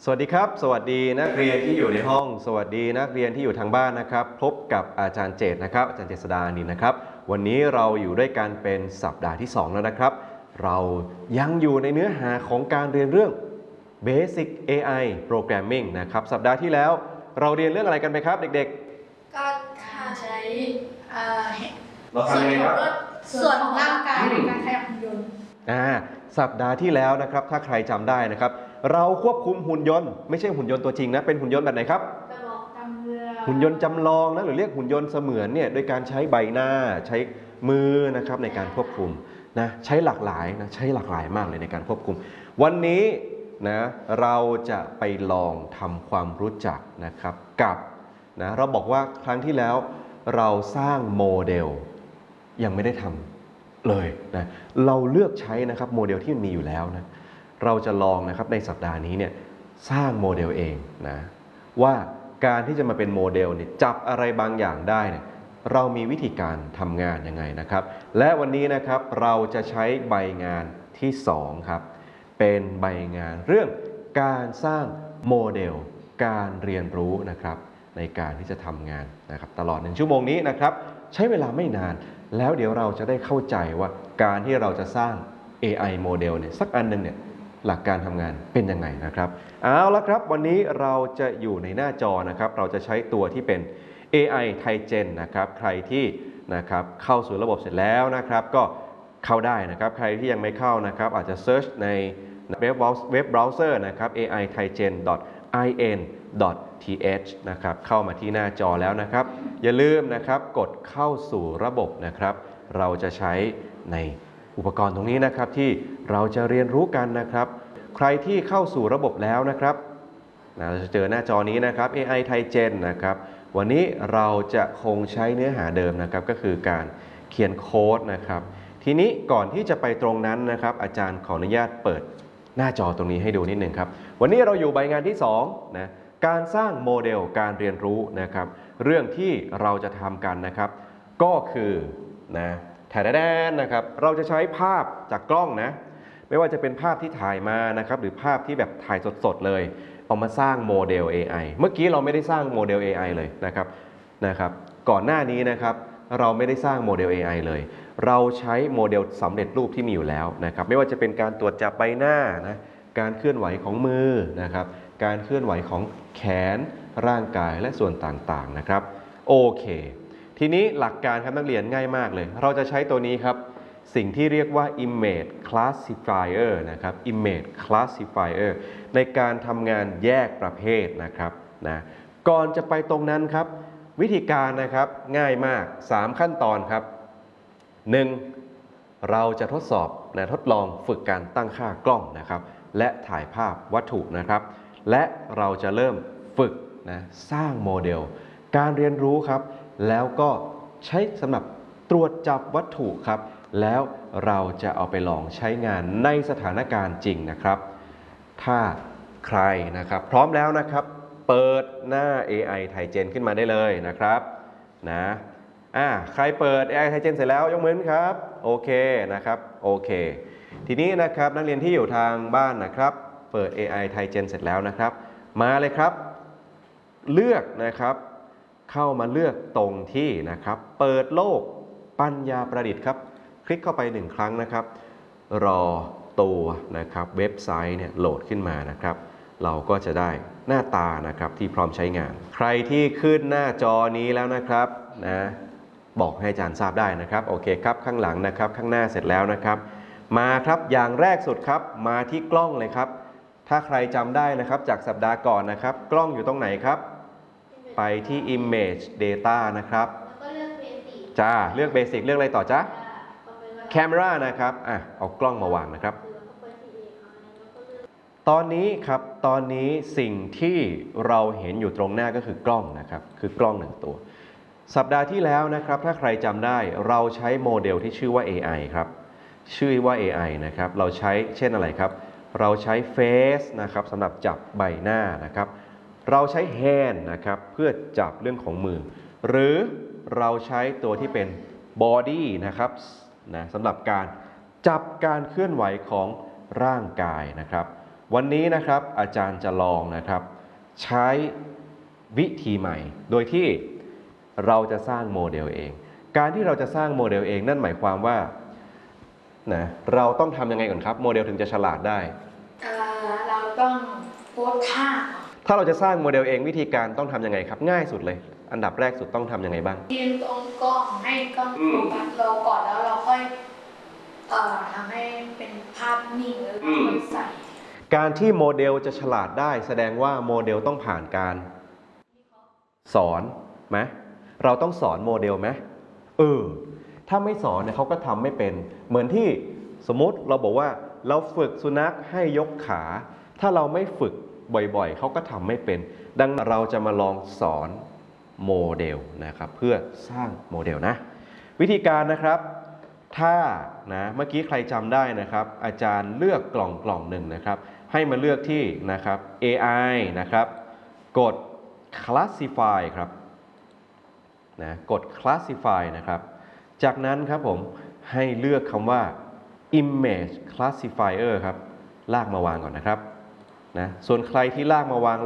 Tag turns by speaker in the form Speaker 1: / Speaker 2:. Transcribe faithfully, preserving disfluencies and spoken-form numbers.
Speaker 1: สวัสดีครับสวัสดีนักเรียนที่อยู่ในห้องสวัสดีนักเรียนที่อยู่ทางบ้านนะครับพบกับอาจารย์เจตนะครับอาจารย์เจษฎานินนะครับวันนี้เราอยู่ด้วยกันเป็นสัปดาห์ที่สองแล้วนะครับเรายังอยู่ในเนื้อหาของการเรียนเรื่อง Basic เอ ไอ Programming นะครับสัปดาห์ที่แล้วเราเรียนเรื่องอะไรกันไปครับเด็ก
Speaker 2: ๆการใช้
Speaker 1: เราทำยังไงครับ
Speaker 2: ส่วนของร่างกายในการขยับหุ่นยนต์
Speaker 1: อ่าสัปดาห์ที่แล้วนะครับถ้าใครจำได้นะครับเราควบคุมหุ่นยนต์ไม่ใช่หุ่นยนต์ตัวจริงนะเป็นหุ่นยนต์แบบไหนครับหุ่นยนต์จำลองนะหรือเรียกหุ่นยนต์เสมือนเนี่ยโดยการใช้ใบหน้าใช้มือนะครับในการควบคุมนะใช้หลากหลายนะใช้หลากหลายมากเลยในการควบคุมวันนี้นะเราจะไปลองทำความรู้จักนะครับกับนะเราบอกว่าครั้งที่แล้วเราสร้างโมเดลยังไม่ได้ทำเลยนะเราเลือกใช้นะครับโมเดลที่มันมีอยู่แล้วนะเราจะลองนะครับในสัปดาห์นี้เนี่ยสร้างโมเดลเองนะว่าการที่จะมาเป็นโมเดลเนี่ยจับอะไรบางอย่างได้เนี่ยเรามีวิธีการทำงานยังไงนะครับและวันนี้นะครับเราจะใช้ใบงานที่สองครับเป็นใบงานเรื่องการสร้างโมเดลการเรียนรู้นะครับในการที่จะทำงานนะครับตลอดหนึ่งชั่วโมงนี้นะครับใช้เวลาไม่นานแล้วเดี๋ยวเราจะได้เข้าใจว่าการที่เราจะสร้าง เอ ไอ โมเดลเนี่ยสักอันหนึ่งเนี่ยหลักการทำงานเป็นยังไงนะครับเอาละครับวันนี้เราจะอยู่ในหน้าจอนะครับเราจะใช้ตัวที่เป็น เอ ไอ TiGen นะครับใครที่นะครับเข้าสู่ระบบเสร็จแล้วนะครับก็เข้าได้นะครับใครที่ยังไม่เข้านะครับอาจจะเซิร์ชในเว็บเว็บเบราว์เซอร์นะครับ เอ ไอ ไทเจน ดอท ไอ เอ็น ดอท ที เอช นะครับเข้ามาที่หน้าจอแล้วนะครับอย่าลืมนะครับกดเข้าสู่ระบบนะครับเราจะใช้ในอุปกรณ์ตรงนี้นะครับที่เราจะเรียนรู้กันนะครับใครที่เข้าสู่ระบบแล้วนะครับเราจะเจอหน้าจอนี้นะครับ เอ ไอ TiGen นะครับวันนี้เราจะคงใช้เนื้อหาเดิมนะครับก็คือการเขียนโค้ดนะครับทีนี้ก่อนที่จะไปตรงนั้นนะครับอาจารย์ขออนุญาตเปิดหน้าจอตรงนี้ให้ดูนิดนึงครับวันนี้เราอยู่ใบงานที่สองนะการสร้างโมเดลการเรียนรู้นะครับเรื่องที่เราจะทำกันนะครับก็คือนะแถดแดนนะครับเราจะใช้ภาพจากกล้องนะไม่ว่าจะเป็นภาพที่ถ่ายมานะครับหรือภาพที่แบบถ่ายสดๆเลยเอามาสร้างโมเดล เอ ไอ เมื่อกี้เราไม่ได้สร้างโมเดล เอ ไอ เลยนะครับนะครับก่อนหน้านี้นะครับเราไม่ได้สร้างโมเดล เอ ไอ เลยเราใช้โมเดลสำเร็จรูปที่มีอยู่แล้วนะครับไม่ว่าจะเป็นการตรวจจับใบหน้านะการเคลื่อนไหวของมือนะครับการเคลื่อนไหวของแขนร่างกายและส่วนต่างๆนะครับโอเคทีนี้หลักการครับนักเรียนง่ายมากเลยเราจะใช้ตัวนี้ครับสิ่งที่เรียกว่า image classifier นะครับ image classifier ในการทำงานแยกประเภทนะครับนะก่อนจะไปตรงนั้นครับวิธีการนะครับง่ายมากสามขั้นตอนครับหนึ่งเราจะทดสอบนะทดลองฝึกการตั้งค่ากล้องนะครับและถ่ายภาพวัตถุนะครับและเราจะเริ่มฝึกนะสร้างโมเดลการเรียนรู้ครับแล้วก็ใช้สำหรับตรวจจับวัตถุครับแล้วเราจะเอาไปลองใช้งานในสถานการณ์จริงนะครับถ้าใครนะครับพร้อมแล้วนะครับเปิดหน้า เอ ไอ TiGen ขึ้นมาได้เลยนะครับนะอ่าใครเปิด เอ ไอ TiGen เสร็จแล้วยกมือครับโอเคนะครับโอเคทีนี้นะครับนักเรียนที่อยู่ทางบ้านนะครับเปิด เอ ไอ TiGen เสร็จแล้วนะครับมาเลยครับเลือกนะครับเข้ามาเลือกตรงที่นะครับเปิดโลกปัญญาประดิษฐ์ครับคลิกเข้าไปหนึ่งครั้งนะครับรอตัวนะครับเว็บไซต์เนี่ยโหลดขึ้นมานะครับเราก็จะได้หน้าตานะครับที่พร้อมใช้งานใครที่ขึ้นหน้าจอนี้แล้วนะครับนะบอกให้อาจารย์ทราบได้นะครับโอเคครับข้างหลังนะครับข้างหน้าเสร็จแล้วนะครับมาครับอย่างแรกสุดครับมาที่กล้องเลยครับถ้าใครจำได้นะครับจากสัปดาห์ก่อนนะครับกล้องอยู่ตรงไหนครับไปที่ image data นะครับจ้าเลือกเบสิกเลือกอะไรต่อจ้าCamera นะครับอ่ะเอากล้องมาวางนะครับตอนนี้ครับตอนนี้สิ่งที่เราเห็นอยู่ตรงหน้าก็คือกล้องนะครับคือกล้องหนึ่งตัวสัปดาห์ที่แล้วนะครับถ้าใครจำได้เราใช้โมเดลที่ชื่อว่า เอ ไอ ครับชื่อว่า เอ ไอ นะครับเราใช้เช่นอะไรครับเราใช้ Face นะครับสำหรับจับใบหน้านะครับเราใช้ Hand นะครับเพื่อจับเรื่องของมือหรือเราใช้ตัวที่เป็น Body นะครับนะสำหรับการจับการเคลื่อนไหวของร่างกายนะครับวันนี้นะครับอาจารย์จะลองนะครับใช้วิธีใหม่โดยที่เราจะสร้างโมเดลเอง การที่เราจะสร้างโมเดลเองนั่นหมายความว่านะเราต้องทำยังไงก่อนครับโมเดลถึงจะฉลาดได้
Speaker 2: เอ่อเราต้องโพสท่า
Speaker 1: ถ้าเราจะสร้างโมเดลเองวิธีการต้องทำยังไงครับง่ายสุดเลย อันดับแรกสุดต้องทำยังไงบ้าง
Speaker 2: ยืนตรงกล้องให้กล้องโฟกัสเราก่อนแล้วเราค่อยเอ่อทำให้เป็นภาพนิ่งแล้วเราค่อยใส่
Speaker 1: การที่โมเดลจะฉลาดได้แสดงว่าโมเดลต้องผ่านการสอนไหมเราต้องสอนโมเดลไหมเออถ้าไม่สอนเนี่ยเขาก็ทำไม่เป็นเหมือนที่สมมติเราบอกว่าเราฝึกสุนัขให้ยกขา ถ้าเราไม่ฝึกบ่อยๆเขาก็ทำไม่เป็นดังนั้นเราจะมาลองสอนโมเดลนะครับเพื่อสร้างโมเดลนะวิธีการนะครับถ้านะเมื่อกี้ใครจำได้นะครับอาจารย์เลือกกล่องกล่องหนึ่งนะครับให้มาเลือกที่นะครับ เอ ไอ นะครับกด classify ครับนะกด classify นะครับจากนั้นครับผมให้เลือกคำว่า image classifier ครับลากมาวางก่อนนะครับนะส่วนใครที่ลากมาวาง